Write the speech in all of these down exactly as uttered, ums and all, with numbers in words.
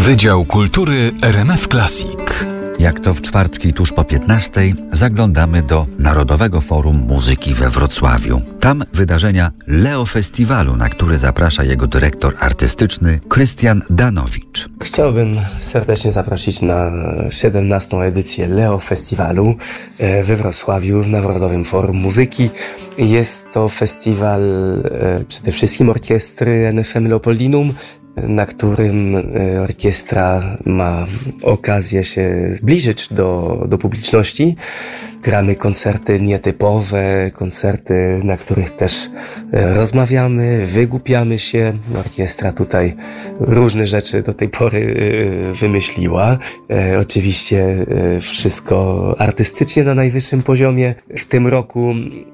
Wydział Kultury R M F Classic. Jak to w czwartki tuż po piętnastej zaglądamy do Narodowego Forum Muzyki we Wrocławiu. Tam wydarzenia Leo Festiwalu, na który zaprasza jego dyrektor artystyczny Krystian Danowicz. Chciałbym serdecznie zaprosić na siedemnastą edycję Leo Festiwalu we Wrocławiu w Narodowym Forum Muzyki. Jest to festiwal przede wszystkim orkiestry N F M Leopoldinum, na którym orkiestra ma okazję się zbliżyć do, do publiczności. Gramy koncerty nietypowe, koncerty, na których też rozmawiamy, wygłupiamy się. Orkiestra tutaj różne rzeczy do tej pory wymyśliła. Oczywiście wszystko artystycznie na najwyższym poziomie. W tym roku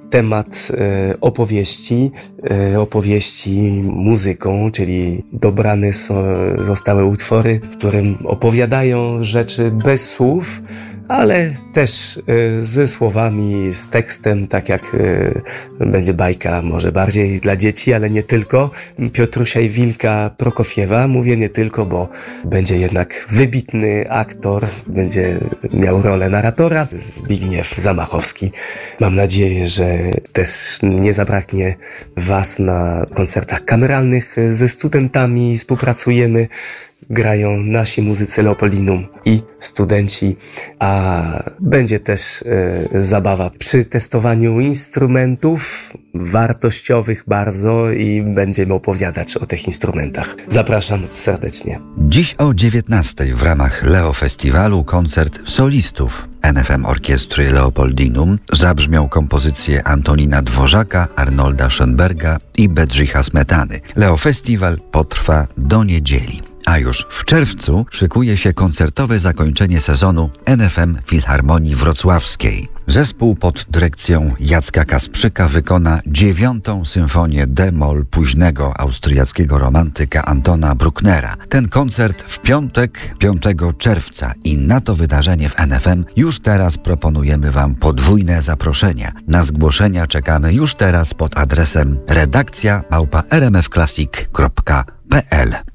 temat opowieści, opowieści muzyką, czyli dobrane są, zostały utwory, w którym opowiadają rzeczy bez słów, ale też ze słowami, z tekstem, tak jak będzie bajka może bardziej dla dzieci, ale nie tylko. Piotrusia i Wilka Prokofiewa, mówię nie tylko, bo będzie jednak wybitny aktor, będzie miał rolę narratora, Zbigniew Zamachowski. Mam nadzieję, że też nie zabraknie Was na koncertach kameralnych. Ze studentami współpracujemy. Grają nasi muzycy Leopoldinum i studenci, a będzie też e, zabawa przy testowaniu instrumentów wartościowych bardzo i będziemy opowiadać o tych instrumentach. Zapraszam serdecznie. Dziś o dziewiętnastej w ramach Leo Festiwalu koncert solistów N F M Orkiestry Leopoldinum. Zabrzmią kompozycje Antonina Dworzaka, Arnolda Schönberga i Bedrzycha Smetany. Leo Festiwal potrwa do niedzieli. A już w czerwcu szykuje się koncertowe zakończenie sezonu N F M Filharmonii Wrocławskiej. Zespół pod dyrekcją Jacka Kasprzyka wykona dziewiątą symfonię d-moll późnego austriackiego romantyka Antona Brucknera. Ten koncert w piątek, piątego czerwca i na to wydarzenie w N F M już teraz proponujemy Wam podwójne zaproszenia. Na zgłoszenia czekamy już teraz pod adresem redakcja małpa r m f classic kropka p l.